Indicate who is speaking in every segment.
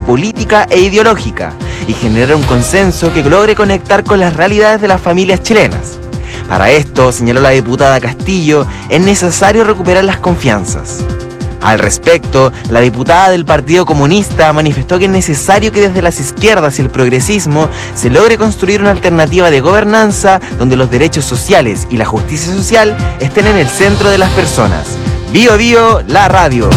Speaker 1: política e ideológica y generar un consenso que logre conectar con las realidades de las familias chilenas. Para esto, señaló la diputada Castillo, es necesario recuperar las confianzas. Al respecto, la diputada del Partido Comunista manifestó que es necesario que desde las izquierdas y el progresismo se logre construir una alternativa de gobernanza donde los derechos sociales y la justicia social estén en el centro de las personas. Bío Bío, la radio.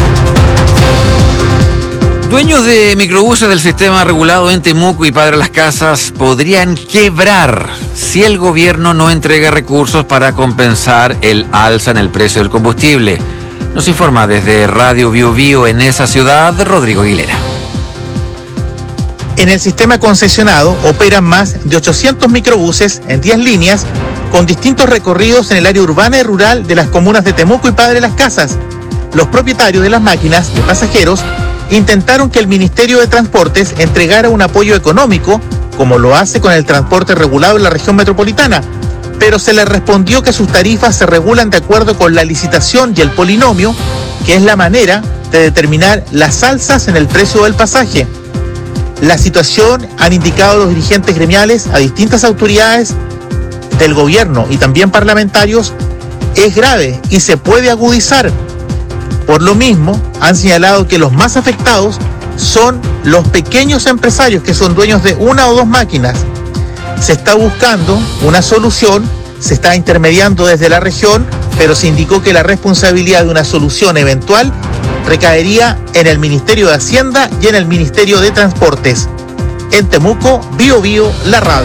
Speaker 2: Dueños de microbuses del sistema regulado en Temuco y Padre Las Casas podrían quebrar si el gobierno no entrega recursos para compensar el alza en el precio del combustible. Nos informa desde Radio Bío Bío en esa ciudad, Rodrigo Aguilera.
Speaker 3: En el sistema concesionado operan más de 800 microbuses en 10 líneas con distintos recorridos en el área urbana y rural de las comunas de Temuco y Padre Las Casas. Los propietarios de las máquinas de pasajeros intentaron que el Ministerio de Transportes entregara un apoyo económico, como lo hace con el transporte regulado en la región metropolitana, pero se les respondió que sus tarifas se regulan de acuerdo con la licitación y el polinomio, que es la manera de determinar las alzas en el precio del pasaje. La situación, han indicado los dirigentes gremiales a distintas autoridades del gobierno y también parlamentarios, es grave y se puede agudizar. Por lo mismo, han señalado que los más afectados son los pequeños empresarios que son dueños de una o dos máquinas. Se está buscando una solución, se está intermediando desde la región, pero se indicó que la responsabilidad de una solución eventual recaería en el Ministerio de Hacienda y en el Ministerio de Transportes. En Temuco, Bío Bío, la radio.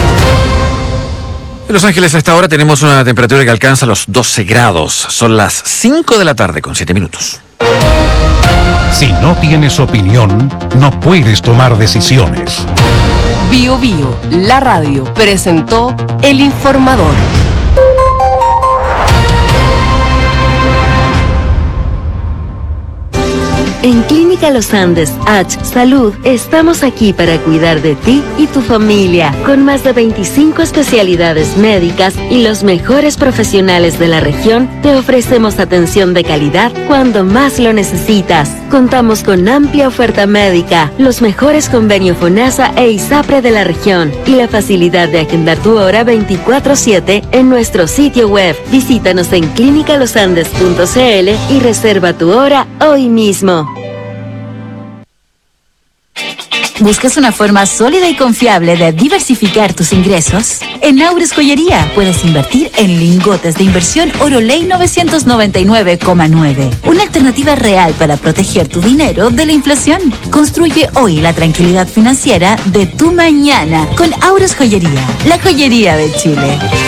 Speaker 2: En Los Ángeles a esta hora tenemos una temperatura que alcanza los 12 grados. Son las 5 de la tarde con 7 minutos.
Speaker 4: Si no tienes opinión, no puedes tomar decisiones.
Speaker 5: Bío Bío, la radio, presentó El Informador.
Speaker 6: En Clínica Los Andes H Salud estamos aquí para cuidar de ti y tu familia, con más de 25 especialidades médicas y los mejores profesionales de la región. Te ofrecemos atención de calidad cuando más lo necesitas. Contamos con amplia oferta médica, los mejores convenios FONASA e ISAPRE de la región y la facilidad de agendar tu hora 24/7 en nuestro sitio web. Visítanos en clinicalosandes.cl y reserva tu hora hoy mismo.
Speaker 7: ¿Buscas una forma sólida y confiable de diversificar tus ingresos? En Aures Joyería puedes invertir en lingotes de inversión Oroley 999,9. Una alternativa real para proteger tu dinero de la inflación. Construye hoy la tranquilidad financiera de tu mañana con Aures Joyería, la joyería de Chile.